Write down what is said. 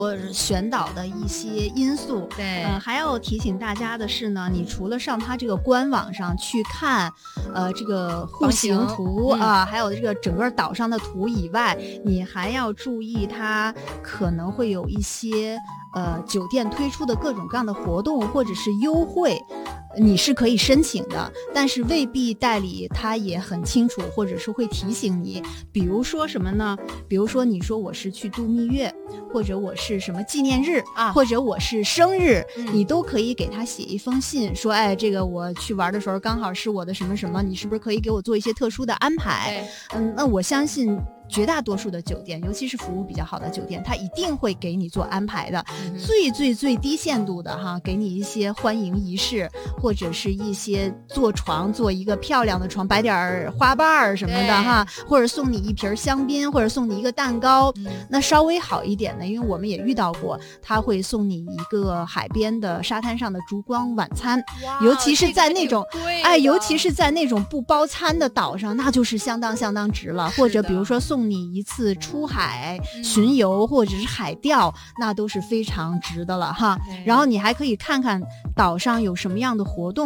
选岛的一些因素。 对， 还要提醒大家的是呢，你除了上它这个官网上去看，这个户型图啊，还有这个整个岛上的图以外，你还要注意它可能会有一些酒店推出的各种各样的活动或者是优惠。你是可以申请的，但是未必代理他也很清楚，或者是会提醒你。比如说什么呢？比如说你说我是去度蜜月，或者我是什么纪念日啊，或者我是生日，你都可以给他写一封信，说哎，这个我去玩的时候刚好是我的什么什么，你是不是可以给我做一些特殊的安排？那我相信绝大多数的酒店，尤其是服务比较好的酒店，它一定会给你做安排的。最低限度的哈，给你一些欢迎仪式，或者是一些做床，做一个漂亮的床，摆点花瓣什么的哈，或者送你一瓶香槟，或者送你一个蛋糕。那稍微好一点的，因为我们也遇到过，他会送你一个海边的沙滩上的烛光晚餐，尤其是在那种尤其是在那种不包餐的岛上，那就是相当值了。或者比如说送你一次出海巡游，或者是海钓，那都是非常值的了哈。然后你还可以看看岛上有什么样的活动。